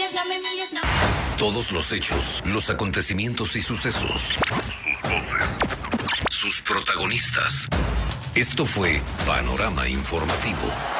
no me mires, no. Todos los hechos, los acontecimientos y sucesos. Sus voces. Sus protagonistas. Esto fue Panorama Informativo.